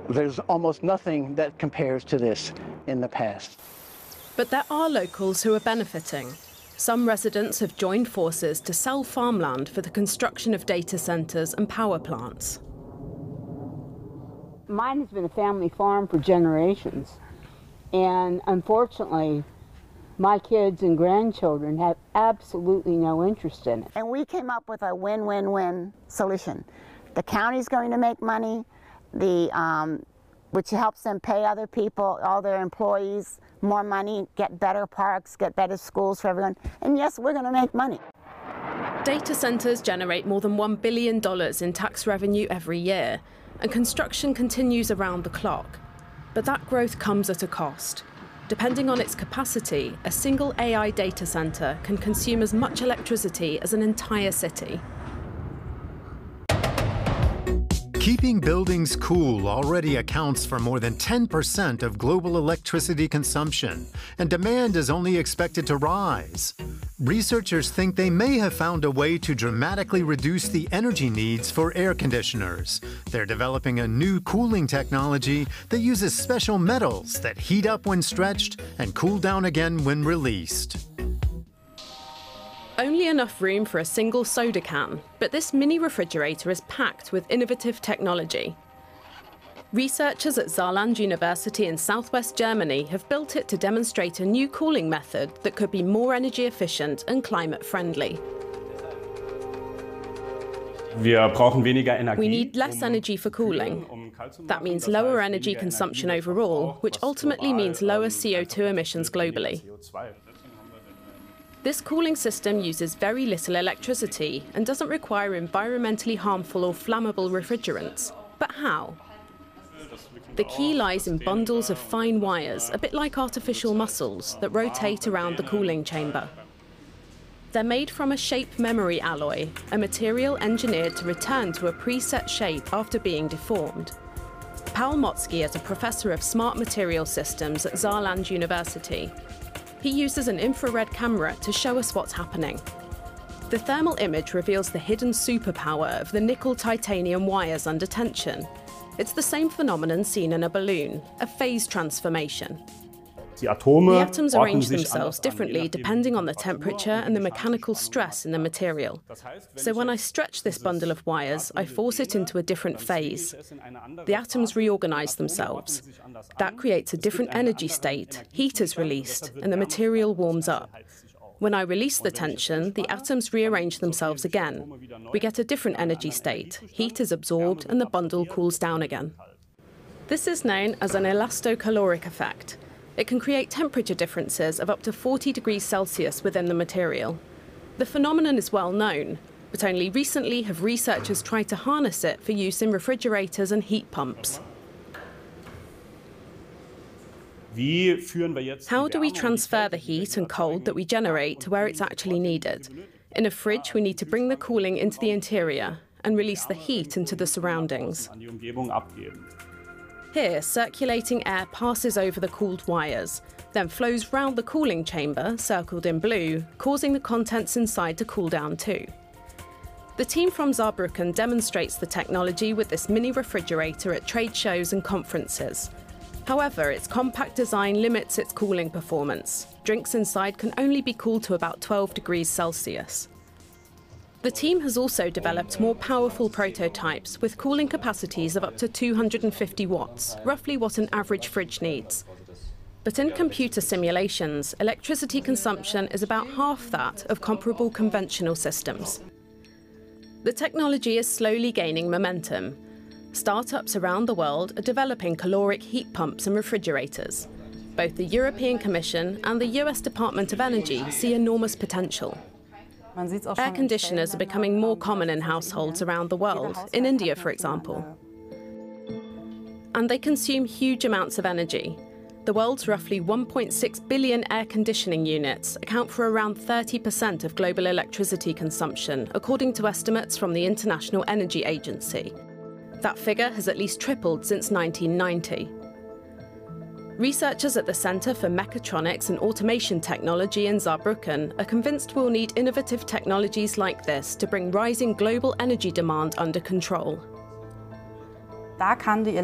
There's almost nothing that compares to this in the past. But there are locals who are benefiting. Some residents have joined forces to sell farmland for the construction of data centers and power plants. Mine has been a family farm for generations, and unfortunately, my kids and grandchildren have absolutely no interest in it. And we came up with a win-win-win solution. The county's going to make money, which helps them pay other people, all their employees, more money, get better parks, get better schools for everyone. And yes, we're going to make money. Data centers generate more than $1 billion in tax revenue every year, and construction continues around the clock. But that growth comes at a cost. Depending on its capacity, a single AI data center can consume as much electricity as an entire city. Keeping buildings cool already accounts for more than 10% of global electricity consumption, and demand is only expected to rise. Researchers think they may have found a way to dramatically reduce the energy needs for air conditioners. They're developing a new cooling technology that uses special metals that heat up when stretched and cool down again when released. Only enough room for a single soda can, but this mini refrigerator is packed with innovative technology. Researchers at Saarland University in southwest Germany have built it to demonstrate a new cooling method that could be more energy efficient and climate friendly. We need less energy for cooling. That means lower energy consumption overall, which ultimately means lower CO2 emissions globally. This cooling system uses very little electricity and doesn't require environmentally harmful or flammable refrigerants. But how? The key lies in bundles of fine wires, a bit like artificial muscles, that rotate around the cooling chamber. They're made from a shape memory alloy, a material engineered to return to a preset shape after being deformed. Paul Motzki is a professor of smart material systems at Saarland University. He uses an infrared camera to show us what's happening. The thermal image reveals the hidden superpower of the nickel-titanium wires under tension. It's the same phenomenon seen in a balloon, a phase transformation. The atoms arrange themselves differently depending on the temperature and the mechanical stress in the material. So when I stretch this bundle of wires, I force it into a different phase. The atoms reorganize themselves. That creates a different energy state, heat is released, and the material warms up. When I release the tension, the atoms rearrange themselves again. We get a different energy state, heat is absorbed, and the bundle cools down again. This is known as an elastocaloric effect. It can create temperature differences of up to 40 degrees Celsius within the material. The phenomenon is well known, but only recently have researchers tried to harness it for use in refrigerators and heat pumps. How do we transfer the heat and cold that we generate to where it's actually needed? In a fridge, we need to bring the cooling into the interior and release the heat into the surroundings. Here, circulating air passes over the cooled wires, then flows round the cooling chamber, circled in blue, causing the contents inside to cool down too. The team from Saarbrücken demonstrates the technology with this mini refrigerator at trade shows and conferences. However, its compact design limits its cooling performance. Drinks inside can only be cooled to about 12 degrees Celsius. The team has also developed more powerful prototypes with cooling capacities of up to 250 watts, roughly what an average fridge needs. But in computer simulations, electricity consumption is about half that of comparable conventional systems. The technology is slowly gaining momentum. Startups around the world are developing caloric heat pumps and refrigerators. Both the European Commission and the US Department of Energy see enormous potential. Air conditioners are becoming more common in households around the world, in India, for example. And they consume huge amounts of energy. The world's roughly 1.6 billion air conditioning units account for around 30% of global electricity consumption, according to estimates from the International Energy Agency. That figure has at least tripled since 1990. Researchers at the Center for Mechatronics and Automation Technology in Saarbrücken are convinced we'll need innovative technologies like this to bring rising global energy demand under control.